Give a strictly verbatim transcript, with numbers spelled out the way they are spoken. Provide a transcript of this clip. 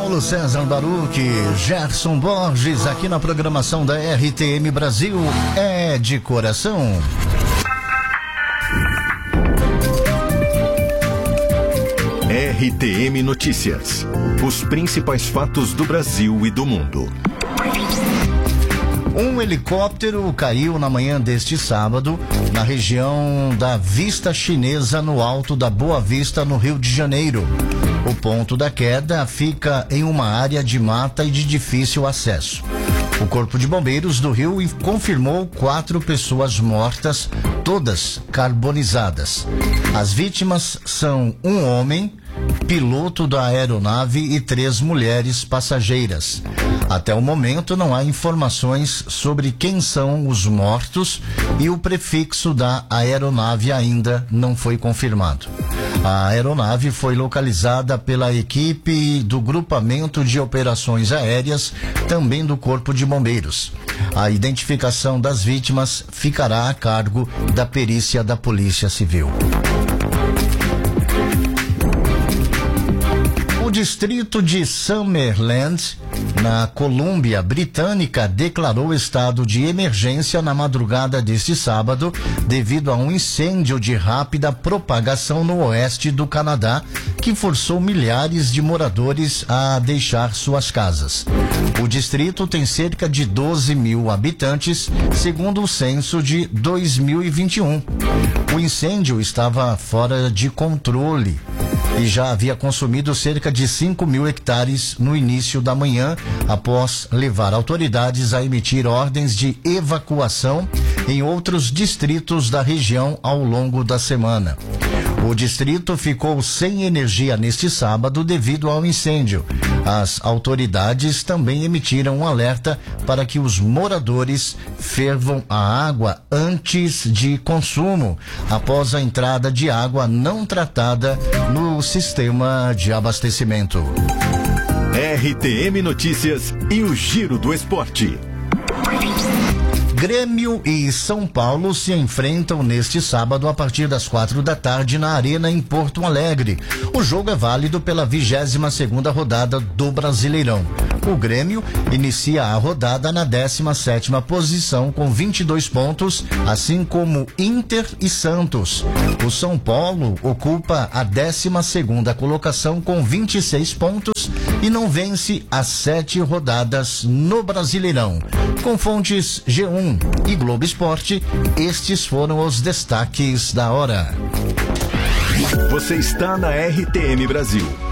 Paulo César Baruch, Gerson Borges, aqui na programação da R T M Brasil, é de coração. R T M Notícias. Os principais fatos do Brasil e do mundo. Um helicóptero caiu na manhã deste sábado na região da Vista Chinesa, no alto da Boa Vista, no Rio de Janeiro. O ponto da queda fica em uma área de mata e de difícil acesso. O Corpo de Bombeiros do Rio confirmou quatro pessoas mortas, todas carbonizadas. As vítimas são um homem, piloto da aeronave, e três mulheres passageiras. Até o momento não há informações sobre quem são os mortos e o prefixo da aeronave ainda não foi confirmado. A aeronave foi localizada pela equipe do Grupamento de Operações Aéreas, também do Corpo de Bombeiros. A identificação das vítimas ficará a cargo da perícia da Polícia Civil. O distrito de Summerland, na Colômbia Britânica, declarou estado de emergência na madrugada deste sábado devido a um incêndio de rápida propagação no oeste do Canadá que forçou milhares de moradores a deixar suas casas. O distrito tem cerca de doze mil habitantes, segundo o censo de dois mil e vinte e um. O incêndio estava fora de controle e já havia consumido cerca de cinco mil hectares no início da manhã, após levar autoridades a emitir ordens de evacuação em outros distritos da região ao longo da semana. O distrito ficou sem energia neste sábado devido ao incêndio. As autoridades também emitiram um alerta para que os moradores fervam a água antes de consumo, após a entrada de água não tratada no sistema de abastecimento. R T M Notícias e o Giro do Esporte. Grêmio e São Paulo se enfrentam neste sábado a partir das quatro da tarde na Arena, em Porto Alegre. O jogo é válido pela vigésima segunda rodada do Brasileirão. O Grêmio inicia a rodada na décima sétima posição com vinte e dois pontos, assim como Inter e Santos. O São Paulo ocupa a décima segunda colocação com vinte e seis pontos e não vence as sete rodadas no Brasileirão. Com fontes G um e Globo Esporte, estes foram os destaques da hora. Você está na R T M Brasil.